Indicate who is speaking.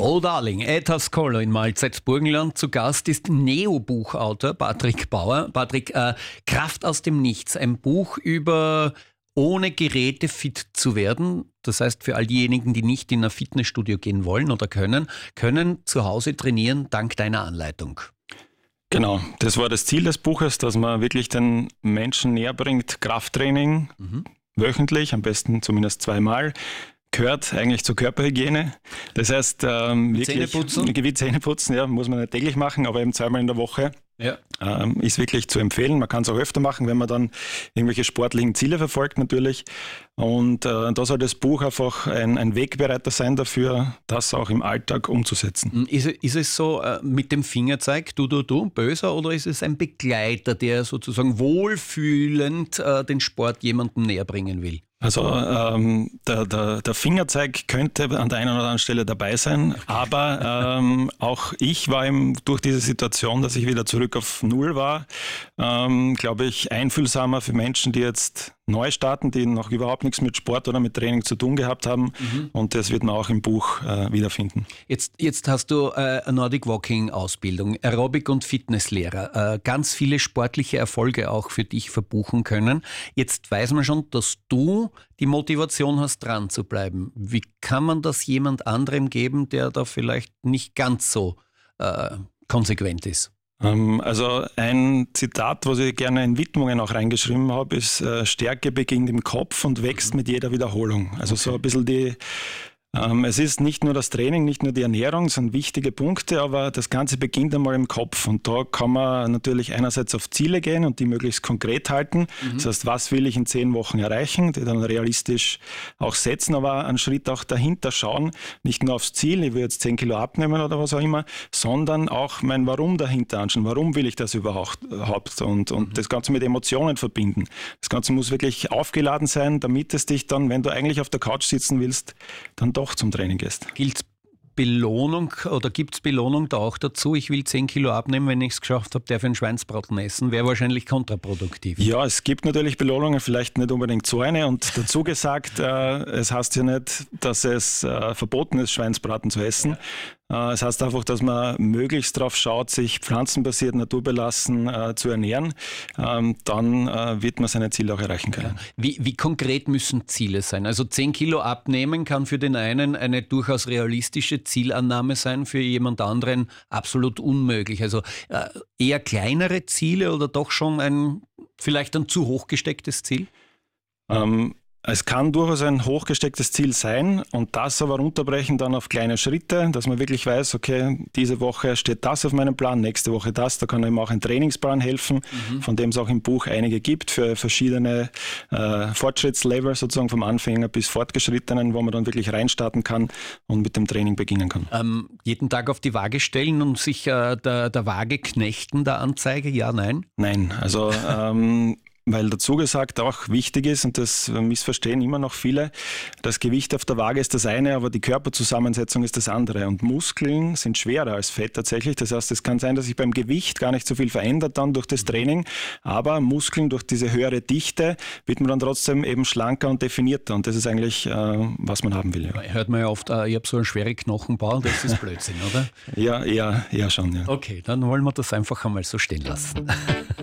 Speaker 1: Oh Darling, Etta Skoller in Mahlzeit Burgenland. Zu Gast ist Neo-Buchautor Patrick Bauer. Patrick, Kraft aus dem Nichts, ein Buch über ohne Geräte fit zu werden. Das heißt, für all diejenigen, die nicht in ein Fitnessstudio gehen wollen oder können zu Hause trainieren dank deiner Anleitung.
Speaker 2: Genau, das war das Ziel des Buches, dass man wirklich den Menschen näher bringt, Krafttraining wöchentlich, am besten zumindest 2-mal. Gehört eigentlich zur Körperhygiene. Das heißt, wirklich Zähneputzen, ja, muss man nicht täglich machen, aber eben 2-mal in der Woche. Ja. Ist wirklich zu empfehlen. Man kann es auch öfter machen, wenn man dann irgendwelche sportlichen Ziele verfolgt natürlich. Und da soll das Buch einfach ein Wegbereiter sein dafür, das auch im Alltag umzusetzen.
Speaker 1: Ist es so mit dem Fingerzeig, du, böser, oder ist es ein Begleiter, der sozusagen wohlfühlend den Sport jemandem näher bringen will?
Speaker 2: Also der Fingerzeig könnte an der einen oder anderen Stelle dabei sein, aber auch ich war durch diese Situation, dass ich wieder zurück auf Null war, glaube ich, einfühlsamer für Menschen, die jetzt neu starten, die noch überhaupt nichts mit Sport oder mit Training zu tun gehabt haben. Und das wird man auch im Buch wiederfinden.
Speaker 1: Jetzt hast du eine Nordic Walking Ausbildung, Aerobic- und Fitnesslehrer, ganz viele sportliche Erfolge auch für dich verbuchen können. Jetzt weiß man schon, dass du die Motivation hast, dran zu bleiben. Wie kann man das jemand anderem geben, der da vielleicht nicht ganz so konsequent ist?
Speaker 2: Also ein Zitat, was ich gerne in Widmungen auch reingeschrieben habe, ist: Stärke beginnt im Kopf und wächst mit jeder Wiederholung. Also so ein bisschen es ist nicht nur das Training, nicht nur die Ernährung, sind wichtige Punkte, aber das Ganze beginnt einmal im Kopf. Und da kann man natürlich einerseits auf Ziele gehen und die möglichst konkret halten. Das heißt, was will ich in 10 Wochen erreichen, die dann realistisch auch setzen, aber einen Schritt auch dahinter schauen, nicht nur aufs Ziel, ich will jetzt 10 Kilo abnehmen oder was auch immer, sondern auch mein Warum dahinter anschauen. Warum will ich das überhaupt? Und das Ganze mit Emotionen verbinden. Das Ganze muss wirklich aufgeladen sein, damit es dich dann, wenn du eigentlich auf der Couch sitzen willst, dann doch zum Training gehst.
Speaker 1: Gilt Belohnung oder gibt es Belohnung da auch dazu? Ich will 10 Kilo abnehmen, wenn ich es geschafft habe, darf ich einen Schweinsbraten essen. Wäre wahrscheinlich kontraproduktiv.
Speaker 2: Ja, es gibt natürlich Belohnungen, vielleicht nicht unbedingt so eine. Und dazu gesagt, es heißt ja nicht, dass es verboten ist, Schweinsbraten zu essen. Es heißt einfach, dass man möglichst darauf schaut, sich pflanzenbasiert, naturbelassen zu ernähren. Dann wird man seine Ziele auch erreichen können.
Speaker 1: Ja. Wie konkret müssen Ziele sein? Also 10 Kilo abnehmen kann für den einen eine durchaus realistische Zielannahme sein, für jemand anderen absolut unmöglich. Also eher kleinere Ziele oder doch schon vielleicht ein zu hoch gestecktes Ziel?
Speaker 2: Es kann durchaus ein hochgestecktes Ziel sein und das aber runterbrechen dann auf kleine Schritte, dass man wirklich weiß, okay, diese Woche steht das auf meinem Plan, nächste Woche das. Da kann einem auch ein Trainingsplan helfen, von dem es auch im Buch einige gibt für verschiedene Fortschrittslevel, sozusagen vom Anfänger bis Fortgeschrittenen, wo man dann wirklich reinstarten kann und mit dem Training beginnen kann.
Speaker 1: Jeden Tag auf die Waage stellen und sich der Waage knechten, der Anzeige, ja, nein?
Speaker 2: Nein, also weil dazu gesagt auch wichtig ist, und das missverstehen immer noch viele, das Gewicht auf der Waage ist das eine, aber die Körperzusammensetzung ist das andere. Und Muskeln sind schwerer als Fett tatsächlich. Das heißt, es kann sein, dass sich beim Gewicht gar nicht so viel verändert dann durch das Training, aber Muskeln durch diese höhere Dichte wird man dann trotzdem eben schlanker und definierter. Und das ist eigentlich, was man haben will. Ja.
Speaker 1: Hört man ja oft, ich habe so einen schweren Knochenbau, das ist Blödsinn, oder?
Speaker 2: Ja, eher schon, ja.
Speaker 1: Okay, dann wollen wir das einfach einmal so stehen lassen.